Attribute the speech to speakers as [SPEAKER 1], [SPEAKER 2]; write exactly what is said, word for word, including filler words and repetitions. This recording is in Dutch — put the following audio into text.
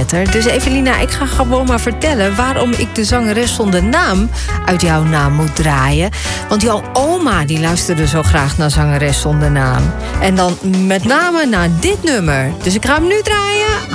[SPEAKER 1] letter. Dus Evelina, ik ga gewoon maar vertellen waarom ik de zangeres zonder naam uit jouw naam moet draaien. Want jouw oma die luisterde zo graag naar zangeres zonder naam. En dan met name naar dit nummer. Dus ik ga hem nu draaien.